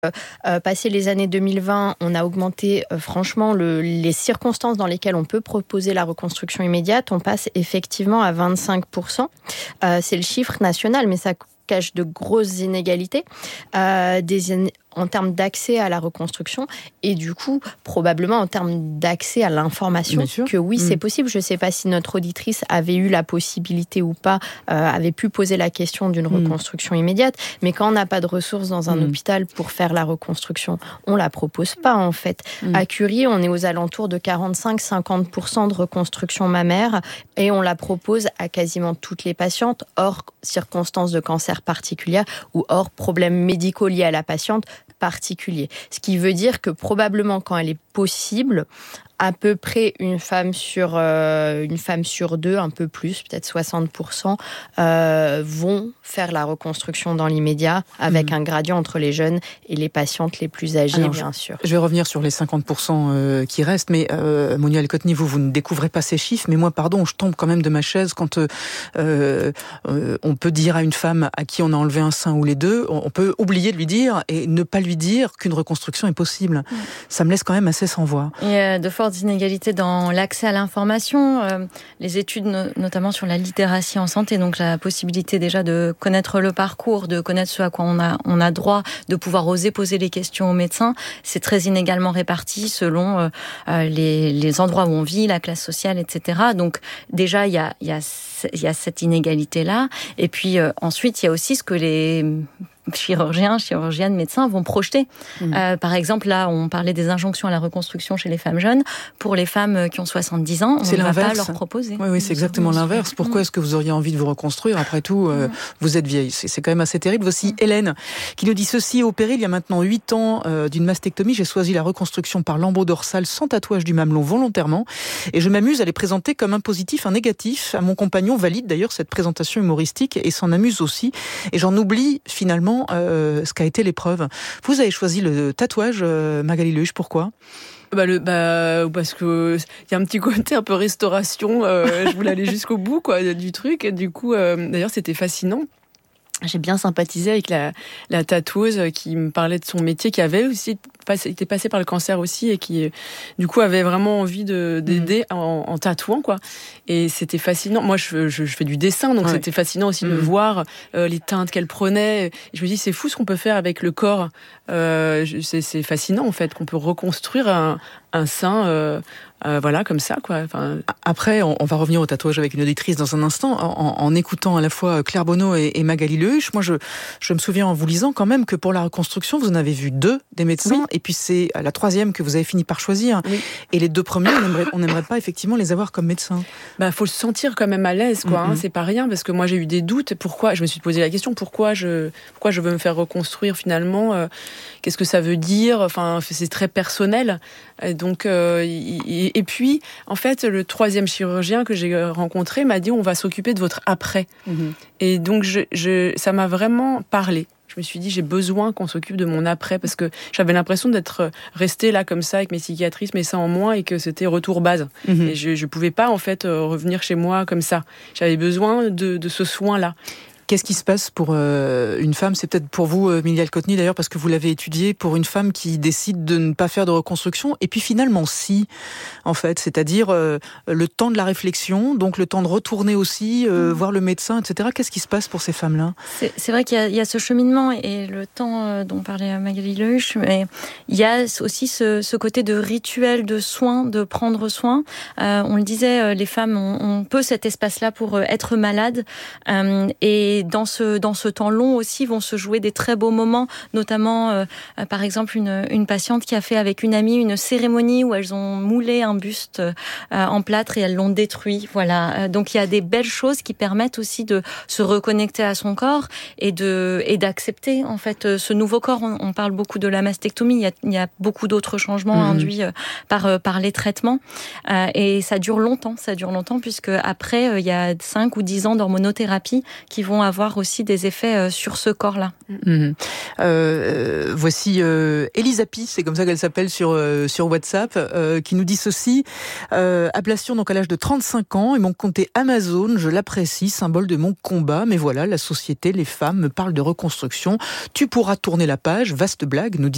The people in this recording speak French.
Passé les années 2020, on a augmenté franchement les circonstances dans lesquelles on peut proposer la reconstruction immédiate. On passe effectivement à 25%. C'est le chiffre national, mais ça cache de grosses inégalités en termes d'accès à la reconstruction et du coup, probablement en termes d'accès à l'information, que oui, c'est possible. Je ne sais pas si notre auditrice avait eu la possibilité ou pas, avait pu poser la question d'une reconstruction immédiate, mais quand on n'a pas de ressources dans un hôpital pour faire la reconstruction, on ne la propose pas en fait. À Curie, on est aux alentours de 45-50% de reconstruction mammaire et on la propose à quasiment toutes les patientes, hors circonstances de cancer particulières ou hors problèmes médicaux liés à la patiente particulier. Ce qui veut dire que probablement quand elle est possible, à peu près une femme sur deux, un peu plus, peut-être 60%, vont faire la reconstruction dans l'immédiat avec un gradient entre les jeunes et les patientes les plus âgées, bien sûr. Je vais revenir sur les 50% qui restent, mais Monia El-Kotni, vous ne découvrez pas ces chiffres, mais moi, pardon, je tombe quand même de ma chaise quand on peut dire à une femme à qui on a enlevé un sein ou les deux, on peut oublier de lui dire et ne pas lui dire qu'une reconstruction est possible. Ça me laisse quand même assez sans voix. Et de fortes inégalités dans l'accès à l'information, les études notamment sur la littératie en santé, donc la possibilité déjà de connaître le parcours, de connaître ce à quoi on a droit, de pouvoir oser poser les questions aux médecins, c'est très inégalement réparti selon les endroits où on vit, la classe sociale, etc. Donc déjà il y a cette inégalité-là, et puis ensuite il y a aussi ce que les chirurgiennes, médecins vont projeter. Par exemple, là, on parlait des injonctions à la reconstruction chez les femmes jeunes. Pour les femmes qui ont 70 ans, on ne va pas leur proposer. Oui, c'est exactement l'inverse. Pourquoi est-ce que vous auriez envie de vous reconstruire ? Après tout, vous êtes vieille. C'est quand même assez terrible. Voici Hélène qui nous dit ceci: opérée il y a maintenant 8 ans d'une mastectomie, j'ai choisi la reconstruction par lambeau dorsal sans tatouage du mamelon volontairement. Et je m'amuse à les présenter comme un positif, un négatif. À mon compagnon valide d'ailleurs cette présentation humoristique et s'en amuse aussi. Et j'en oublie finalement ce qu'a été l'épreuve. Vous avez choisi le tatouage, Magali Leuch, pourquoi ? Parce que il y a un petit côté un peu restauration. Je voulais aller jusqu'au bout, du truc. Et du coup, d'ailleurs, c'était fascinant. J'ai bien sympathisé avec la tatoueuse qui me parlait de son métier, qui avait aussi été passée par le cancer aussi et qui, du coup, avait vraiment envie d'aider en tatouant, quoi. Et c'était fascinant. Moi, je fais du dessin, donc c'était fascinant aussi de voir les teintes qu'elle prenait. Et je me dis, c'est fou ce qu'on peut faire avec le corps. C'est fascinant, en fait, qu'on peut reconstruire un sein, voilà, comme ça, quoi. Enfin... Après, on va revenir au tatouage avec une auditrice dans un instant, en écoutant à la fois Claire Bonneau et Magali Leuch. Moi, je me souviens en vous lisant quand même que pour la reconstruction, vous en avez vu 2 des médecins, et puis c'est la 3e que vous avez fini par choisir. Oui. Et les 2 premiers, on n'aimerait pas effectivement les avoir comme médecins. Faut se sentir quand même à l'aise, quoi. C'est pas rien, parce que moi j'ai eu des doutes. Pourquoi ? Je me suis posé la question, pourquoi je veux me faire reconstruire finalement ? Qu'est-ce que ça veut dire ? Enfin, c'est très personnel. Donc, et puis, en fait, le 3e chirurgien que j'ai rencontré m'a dit, on va s'occuper de votre après. Et donc, ça m'a vraiment parlé. Je me suis dit, j'ai besoin qu'on s'occupe de mon après, parce que j'avais l'impression d'être restée là comme ça avec mes cicatrices, mes seins en moins, et que c'était retour base. Et je pouvais pas en fait revenir chez moi comme ça. J'avais besoin de ce soin-là. Qu'est-ce qui se passe pour une femme ? C'est peut-être pour vous, Monia El-Kotni, d'ailleurs, parce que vous l'avez étudié, pour une femme qui décide de ne pas faire de reconstruction, et puis finalement, si, en fait, c'est-à-dire le temps de la réflexion, donc le temps de retourner aussi, voir le médecin, etc. Qu'est-ce qui se passe pour ces femmes-là ? C'est vrai qu'il y a ce cheminement et le temps dont parlait Magali Leuch, mais il y a aussi ce côté de rituel, de soin, de prendre soin. On le disait, les femmes ont peu cet espace-là pour être malades, et dans ce temps long aussi vont se jouer des très beaux moments, notamment par exemple une patiente qui a fait avec une amie une cérémonie où elles ont moulé un buste en plâtre et elles l'ont détruit. Voilà. Donc il y a des belles choses qui permettent aussi de se reconnecter à son corps et d'accepter en fait ce nouveau corps. On parle beaucoup de la mastectomie, il y a beaucoup d'autres changements induits par les traitements, et ça dure longtemps puisque après il y a 5 ou 10 ans d'hormonothérapie qui vont avoir aussi des effets sur ce corps-là. Voici Elisapi, c'est comme ça qu'elle s'appelle sur WhatsApp, qui nous dit ceci: ablation donc à l'âge de 35 ans, et mon compte est Amazon, je l'apprécie, symbole de mon combat, mais voilà, la société, les femmes me parlent de reconstruction. Tu pourras tourner la page, vaste blague, nous dit